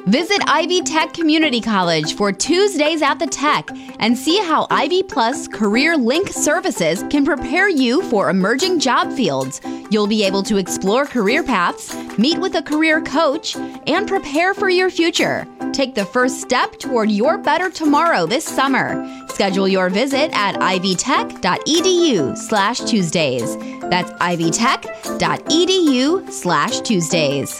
Visit Ivy Tech Community College for Tuesdays at the Tech and see how Ivy Plus Career Link services can prepare you for emerging job fields. You'll be able to explore career paths, meet with a career coach, and prepare for your future. Take the first step toward your better tomorrow this summer. Schedule your visit at ivytech.edu/Tuesdays. That's ivytech.edu/Tuesdays.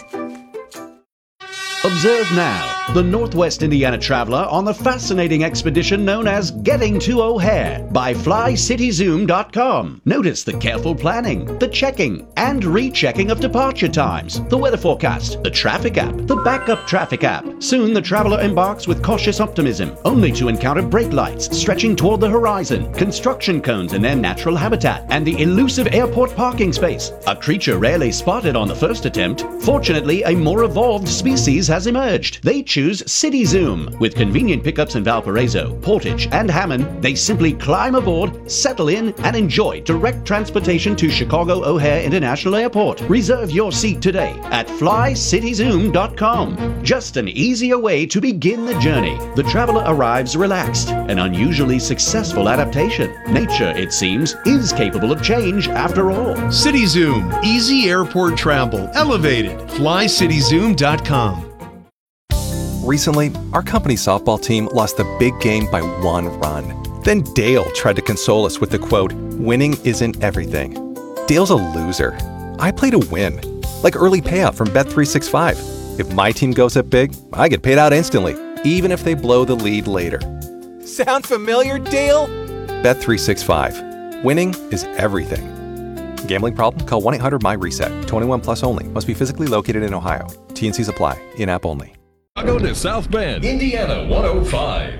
Observe now the Northwest Indiana traveler on the fascinating expedition known as Getting to O'Hare by FlyCityZoom.com. Notice the careful planning, the checking and rechecking of departure times, the weather forecast, the traffic app, the backup traffic app. Soon the traveler embarks with cautious optimism, only to encounter brake lights stretching toward the horizon, construction cones in their natural habitat, and the elusive airport parking space. A creature rarely spotted on the first attempt. Fortunately, a more evolved species has emerged. They choose CityZoom. With convenient pickups in Valparaiso, Portage, and Hammond, they simply climb aboard, settle in, and enjoy direct transportation to Chicago O'Hare International Airport. Reserve your seat today at FlyCityZoom.com. Just an easier way to begin the journey. The traveler arrives relaxed, an unusually successful adaptation. Nature, it seems, is capable of change after all. CityZoom. Easy airport travel. Elevated. FlyCityZoom.com. Recently, our company's softball team lost the big game by 1 run. Then Dale tried to console us with the quote, "Winning isn't everything." Dale's a loser. I play to win. Like early payout from Bet365. If my team goes up big, I get paid out instantly, even if they blow the lead later. Sound familiar, Dale? Bet365. Winning is everything. Gambling problem? Call 1-800-MY-RESET. 21 plus only. Must be physically located in Ohio. T&Cs apply. In-app only. Chicago to South Bend, Indiana 105.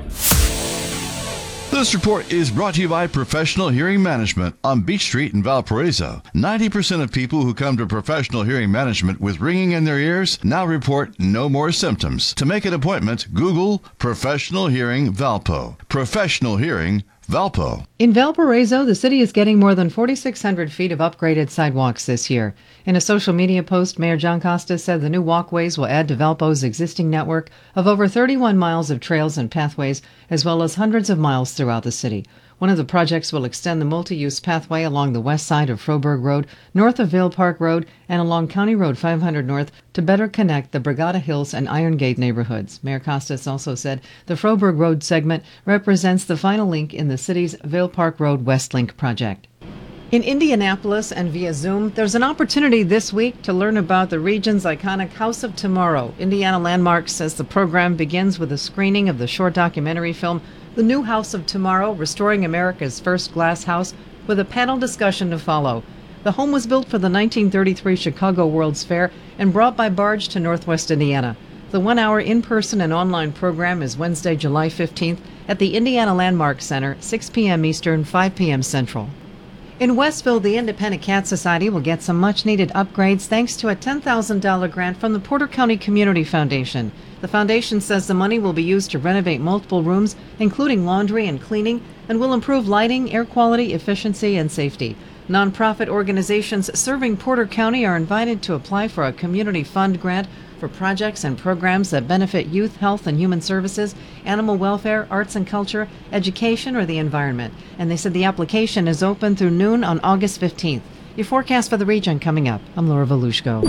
This report is brought to you by Professional Hearing Management on Beach Street in Valparaiso. 90% of people who come to Professional Hearing Management with ringing in their ears now report no more symptoms. To make an appointment, Google Professional Hearing Valpo. Professional Hearing Valpo. In Valparaiso, the city is getting more than 4,600 feet of upgraded sidewalks this year. In a social media post, Mayor John Costa said the new walkways will add to Valpo's existing network of over 31 miles of trails and pathways, as well as hundreds of miles throughout the city. One of the projects will extend the multi-use pathway along the west side of Froburg Road, north of Vale Park Road, and along County Road 500 North to better connect the Brigada Hills and Iron Gate neighborhoods. Mayor Costas also said the Froburg Road segment represents the final link in the city's Vale Park Road West Link project. In Indianapolis and via Zoom, there's an opportunity this week to learn about the region's iconic House of Tomorrow. Indiana Landmarks says the program begins with a screening of the short documentary film The New House of Tomorrow, Restoring America's First Glass House, with a panel discussion to follow. The home was built for the 1933 Chicago World's Fair and brought by barge to Northwest Indiana. The 1-hour in-person and online program is Wednesday, July 15th at the Indiana Landmark Center, 6 p.m. Eastern, 5 p.m. Central. In Westville, the Independent Cat Society will get some much-needed upgrades thanks to a $10,000 grant from the Porter County Community Foundation. The foundation says the money will be used to renovate multiple rooms, including laundry and cleaning, and will improve lighting, air quality, efficiency, and safety. Nonprofit organizations serving Porter County are invited to apply for a community fund grant for projects and programs that benefit youth, health and human services, animal welfare, arts and culture, education, or the environment. And they said the application is open through noon on August 15th. Your forecast for the region coming up. I'm Laura Volushko.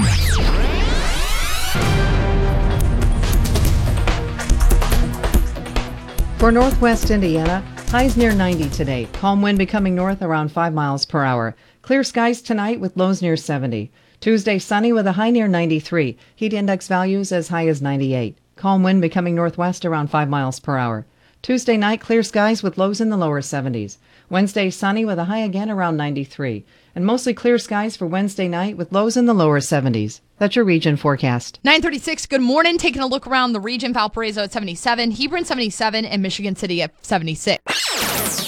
For Northwest Indiana, highs near 90 today. Calm wind becoming north around 5 miles per hour. Clear skies tonight with lows near 70. Tuesday, sunny with a high near 93. Heat index values as high as 98. Calm wind becoming northwest around 5 miles per hour. Tuesday night, clear skies with lows in the lower 70s. Wednesday, sunny with a high again around 93. And mostly clear skies for Wednesday night with lows in the lower 70s. That's your region forecast. 9:36, good morning. Taking a look around the region, Valparaiso at 77, Hebron 77, and Michigan City at 76.